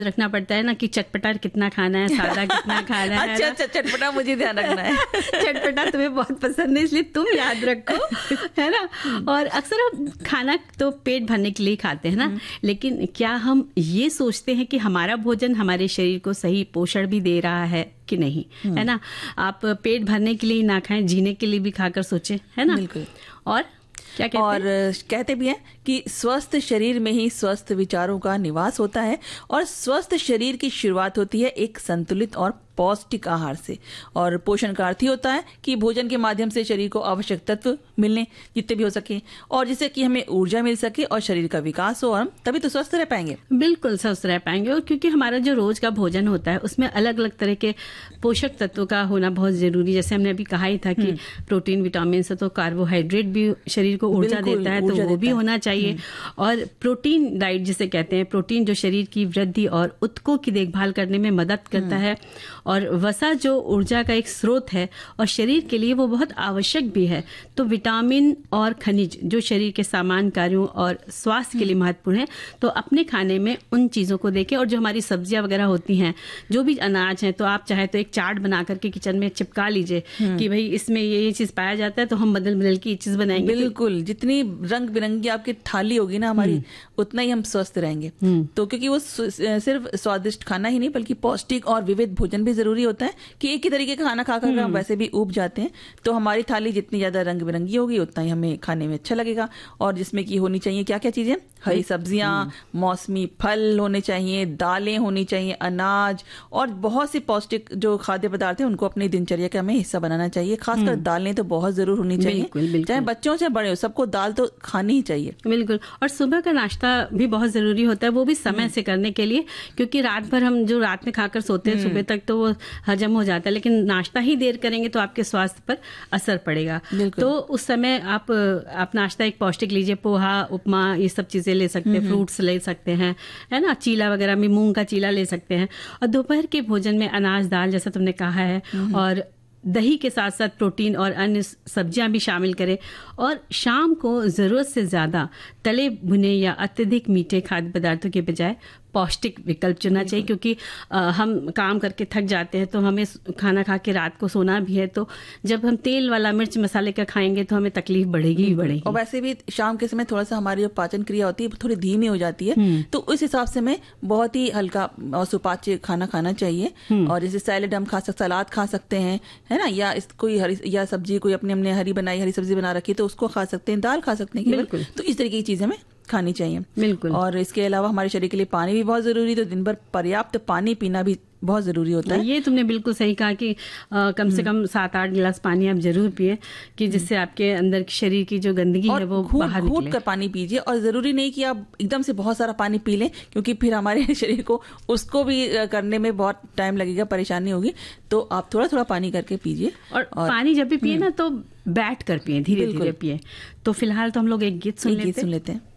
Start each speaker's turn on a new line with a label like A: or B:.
A: रखना पड़ता है ना कि चटपटा कितना खाना है, सादा कितना खाना है।
B: अच्छा, चटपटा मुझे ध्यान रखना है।
A: चटपटा तुम्हें बहुत पसंद है, इसलिए तुम याद रखो, है ना। और अक्सर हम खाना तो पेट भरने के लिए खाते हैं ना, लेकिन क्या हम ये सोचते हैं कि हमारा भोजन हमारे शरीर को सही पोषण भी दे रहा है कि नहीं, है ना। आप पेट भरने के लिए ना खाएं, जीने के लिए भी खाकर सोचें, है ना।
B: बिल्कुल।
A: और क्या कहते
B: और
A: हैं?
B: कहते भी हैं कि स्वस्थ शरीर में ही स्वस्थ विचारों का निवास होता है, और स्वस्थ शरीर की शुरुआत होती है एक संतुलित और पौष्टिक आहार से। और पोषण का अर्थ ही होता है कि भोजन के माध्यम से शरीर को आवश्यक तत्व मिलने जितने भी हो सके, और जिससे कि हमें ऊर्जा मिल सके और शरीर का विकास हो, और हम तभी तो स्वस्थ रह पाएंगे।
A: बिल्कुल स्वस्थ रह पाएंगे। और क्योंकि हमारा जो रोज का भोजन होता है उसमें अलग अलग तरह के पोषक तत्वों का होना बहुत जरूरी, जैसे हमने अभी कहा ही था कि प्रोटीन, विटामिन से तो कार्बोहाइड्रेट भी शरीर को ऊर्जा देता है, तो वो भी होना चाहिए। और प्रोटीन डाइट जिसे कहते हैं, प्रोटीन जो शरीर की वृद्धि और ऊतकों की देखभाल करने में मदद करता है, और वसा जो ऊर्जा का एक स्रोत है और शरीर के लिए वो बहुत आवश्यक भी है। तो विटामिन और खनिज जो शरीर के सामान्य कार्यों और स्वास्थ्य के लिए महत्वपूर्ण है, तो अपने खाने में उन चीजों को देखें। और जो हमारी सब्जियां वगैरह होती हैं, जो भी अनाज है, तो आप चाहे तो एक चार्ट बना करके किचन में चिपका लीजिए कि भाई इसमें ये चीज पाया जाता है, तो हम बदल बदल के ये चीज बनाएंगे।
B: बिल्कुल, जितनी रंग बिरंगी आपकी थाली होगी ना हमारी, उतना ही हम स्वस्थ रहेंगे। तो क्योंकि वो सिर्फ स्वादिष्ट खाना ही नहीं, बल्कि पौष्टिक और विविध भोजन भी जरूरी होता है कि एक ही तरीके का खाना खाकर हम वैसे भी ऊब जाते हैं। तो हमारी थाली जितनी ज्यादा रंग बिरंगी होगी, उतना ही हमें खाने में अच्छा लगेगा। और जिसमें की होनी चाहिए क्या क्या चीजें, हरी सब्जियां, मौसमी फल होने चाहिए, दालें होनी चाहिए, अनाज, और बहुत सी पौष्टिक जो खाद्य पदार्थ है उनको अपनी दिनचर्या का हमें हिस्सा बनाना चाहिए। खासकर दालें तो बहुत जरूर होनी चाहिए, चाहे बच्चों से बड़े हो, सबको दाल तो खानी ही चाहिए।
A: बिल्कुल। और सुबह का नाश्ता भी बहुत जरूरी होता है, वो भी समय से करने के लिए, क्योंकि रात भर हम जो रात में खाकर सोते हैं, सुबह तक तो वो हजम हो जाता है, लेकिन नाश्ता ही देर करेंगे तो आपके स्वास्थ्य पर असर पड़ेगा। तो उस समय आप नाश्ता एक पौष्टिक लीजिए, पोहा, उपमा, ये सब चीजें ले सकते हैं, फ्रूट्स ले सकते हैं, है ना। चीला वगैरह में मूंग का चीला ले सकते हैं। और दोपहर के भोजन में अनाज, दाल, जैसा तुमने कहा है, और दही के साथ साथ प्रोटीन और अन्य सब्जियां भी शामिल करें। और शाम को जरूरत से ज्यादा तले भुने या अत्यधिक मीठे खाद्य पदार्थों के बजाय पौष्टिक विकल्प चुनना चाहिए, क्योंकि हम काम करके थक जाते हैं, तो हमें खाना खा के रात को सोना भी है। तो जब हम तेल वाला, मिर्च मसाले का खाएंगे तो हमें तकलीफ बढ़ेगी ही बढ़ेगी।
B: और वैसे भी शाम के समय थोड़ा सा हमारी जो पाचन क्रिया होती है थोड़ी धीमी हो जाती है, तो उस हिसाब से हमें बहुत ही हल्का और सुपाच्य खाना खाना चाहिए। और जैसे सैलेड हम सलाद खा सकते हैं, है ना, या कोई हरी या सब्जी, कोई अपने हरी सब्जी बना रखी तो उसको खा सकते हैं, दाल खा सकते हैं केवल। तो इस तरीके की चीजें हमें खानी चाहिए।
A: बिल्कुल।
B: और इसके अलावा हमारे शरीर के लिए पानी भी बहुत जरूरी है, तो दिन भर पर्याप्त पानी पीना भी बहुत जरूरी होता है।
A: ये तुमने बिल्कुल सही कहा कि कम से कम 7-8 गिलास पानी आप जरूर पिए, कि जिससे आपके अंदर की शरीर की जो गंदगी है वो बाहर निकले।
B: घूट कर पानी पीजिए, और जरूरी नहीं कि आप एकदम से बहुत सारा पानी पी लें, क्योंकि फिर हमारे शरीर को उसको भी करने में बहुत टाइम लगेगा, परेशानी होगी। तो आप थोड़ा थोड़ा पानी करके पीजिए।
A: और पानी जब भी पिए ना, तो बैठ कर पिए, धीरे धीरे पिए। तो फिलहाल तो हम लोग एक गीत सुन लेते हैं।